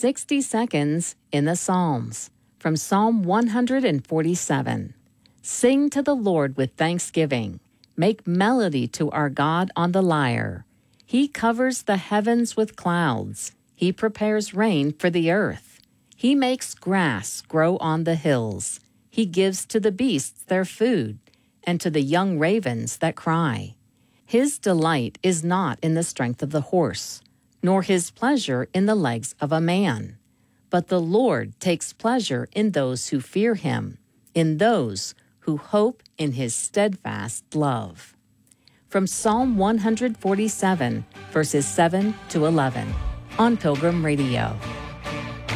60 seconds in the Psalms from Psalm 147. Sing to the Lord with thanksgiving. Make melody to our God on the lyre. He covers the heavens with clouds. He prepares rain for the earth. He makes grass grow on the hills. He gives to the beasts their food, and to the young ravens that cry. His delight is not in the strength of the horse, nor his pleasure in the legs of a man. But the Lord takes pleasure in those who fear him, in those who hope in his steadfast love. From Psalm 147, verses 7 to 11, on Pilgrim Radio.